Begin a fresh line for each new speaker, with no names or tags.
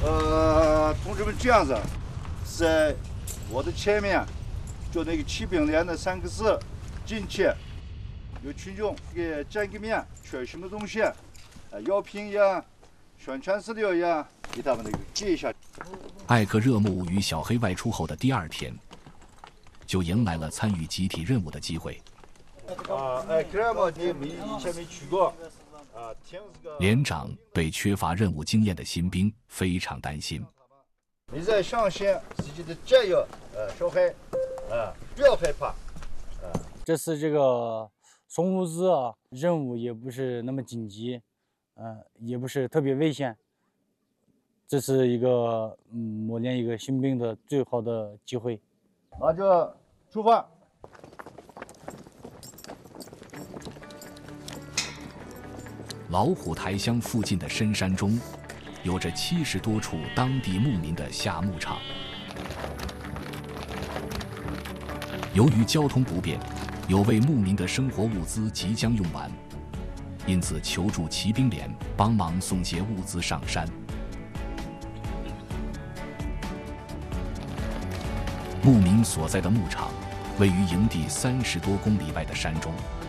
同志们，这样子，在我的前面，就那个骑兵连的3个字进去，有群众给见个面，缺什么东西，药品呀、宣传资料呀，给他们那个记一下。
艾克热木与小黑外出后的第2天，就迎来了参与集体任务的机会。
艾克热木你以前没去过。
连长对缺乏任务经验的新兵非常担心。
你在相信自己的战友，小孩，不要害怕。
这次这个送物资啊，任务也不是那么紧急，也不是特别危险。这是一个磨练一个新兵的最好的机会。
那就出发。
老虎台乡附近的深山中，有着70多处当地牧民的下牧场。由于交通不便，有位牧民的生活物资即将用完，因此求助骑兵连帮忙送些物资上山。牧民所在的牧场位于营地30多公里外的山中。